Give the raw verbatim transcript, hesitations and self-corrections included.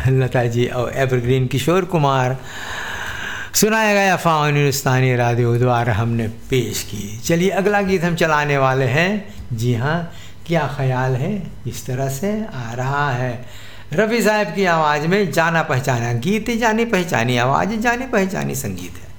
लता जी और एवरग्रीन किशोर कुमार, सुनाया गया फ़ाउन हिंदुस्तानी रेडियो द्वारा हमने पेश की। चलिए अगला गीत हम चलाने वाले हैं। जी हाँ, क्या ख्याल है, इस तरह से आ रहा है रफ़ी साहब की आवाज़ में, जाना पहचाना गीत, जानी पहचानी आवाज़, जानी पहचानी संगीत है।